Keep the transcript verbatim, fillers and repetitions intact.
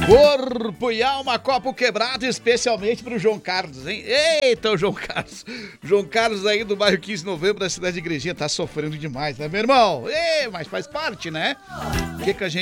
Corpo e alma, copo quebrado, especialmente pro João Carlos, hein? Eita, o João Carlos. João Carlos aí do bairro quinze de novembro da cidade de Igrejinha tá sofrendo demais, né, meu irmão? Ê, mas faz parte, né? O que que a gente